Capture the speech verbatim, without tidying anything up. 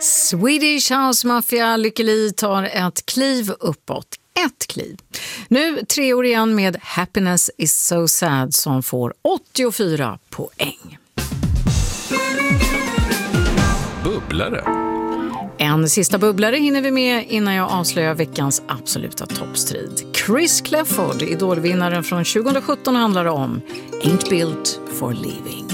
Swedish House Mafia, Lykke Li tar ett kliv uppåt. Ett kliv. Nu tre år igen med Happiness is so sad som får åttiofyra poäng. Bubblare. En sista bubblare hinner vi med innan jag avslöjar veckans absoluta toppstrid. Chris Clafford, idolvinnaren från tjugo sjutton, handlar om Ain't Built for Living.